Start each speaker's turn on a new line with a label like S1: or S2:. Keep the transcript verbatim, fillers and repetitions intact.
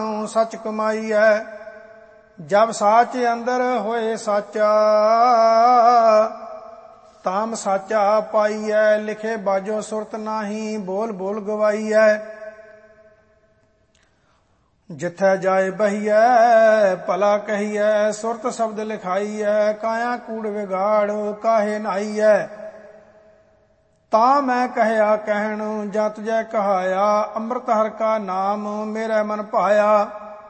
S1: सच कमाईਐ। जब साच अंदर होए साचा, ताम साचा पाईਐ। लिखे बाजो सुरत नाही, बोल बोल गवाईਐ। जिथै जाए बहिਐ, भला कहिਐ। सुरत शब्द लिखाईਐ। काया कूड़ विगाड़, काहे नाईਐ। ਤਾਂ ਮੈਂ ਕਹਿਆ ਕਹਿਣ, ਜਾਂ ਤੁਝੈ ਕਹਾਇਆ। ਅੰਮ੍ਰਿਤ ਹਰਿ ਕਾ ਨਾਮ, ਮੇਰੇ ਮਨ ਭਾਇਆ।